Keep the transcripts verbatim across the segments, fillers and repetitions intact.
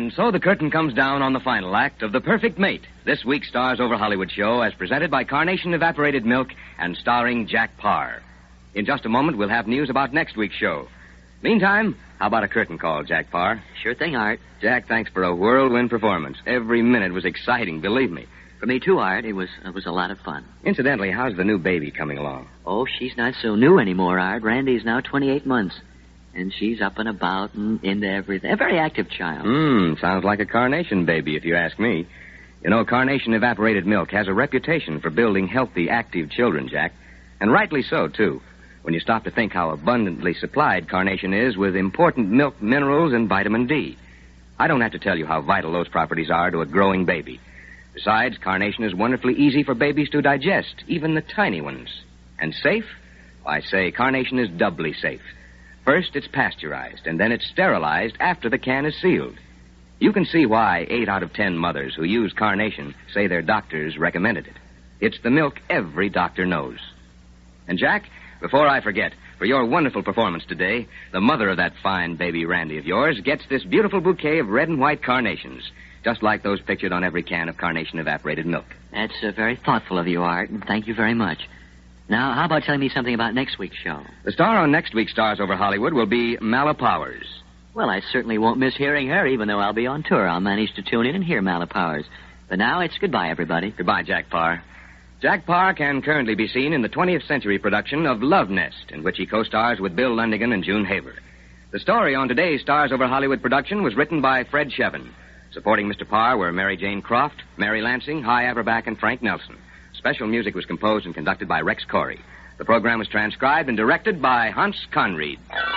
And so the curtain comes down on the final act of The Perfect Mate, this week's Stars Over Hollywood show, as presented by Carnation Evaporated Milk and starring Jack Parr. In just a moment, we'll have news about next week's show. Meantime, how about a curtain call, Jack Parr? Sure thing, Art. Jack, thanks for a whirlwind performance. Every minute was exciting, believe me. For me, too, Art. It was it was a lot of fun. Incidentally, how's the new baby coming along? Oh, she's not so new anymore, Art. Randy's now twenty-eight months. And she's up and about and into everything. A very active child. Hmm, sounds like a Carnation baby, if you ask me. You know, Carnation Evaporated Milk has a reputation for building healthy, active children, Jack. And rightly so, too, when you stop to think how abundantly supplied Carnation is with important milk minerals and vitamin D. I don't have to tell you how vital those properties are to a growing baby. Besides, Carnation is wonderfully easy for babies to digest, even the tiny ones. And safe? I say Carnation is doubly safe. First, it's pasteurized, and then it's sterilized after the can is sealed. You can see why eight out of ten mothers who use Carnation say their doctors recommended it. It's the milk every doctor knows. And, Jack, before I forget, for your wonderful performance today, the mother of that fine baby Randy of yours gets this beautiful bouquet of red and white carnations, just like those pictured on every can of Carnation Evaporated Milk. That's uh, very thoughtful of you, Art, and thank you very much. Now, how about telling me something about next week's show? The star on next week's Stars Over Hollywood will be Mala Powers. Well, I certainly won't miss hearing her, even though I'll be on tour. I'll manage to tune in and hear Mala Powers. But now it's goodbye, everybody. Goodbye, Jack Parr. Jack Parr can currently be seen in the twentieth century production of Love Nest, in which he co-stars with Bill Lundigan and June Haver. The story on today's Stars Over Hollywood production was written by Fred Shevin. Supporting Mister Parr were Mary Jane Croft, Mary Lansing, Hy Averback, and Frank Nelson. Special music was composed and conducted by Rex Corey. The program was transcribed and directed by Hans Conried.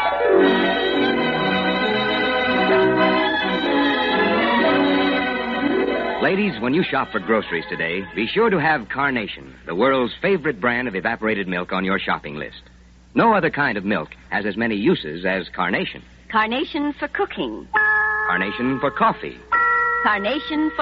Ladies, when you shop for groceries today, be sure to have Carnation, the world's favorite brand of evaporated milk, on your shopping list. No other kind of milk has as many uses as Carnation. Carnation for cooking. Carnation for coffee. Carnation for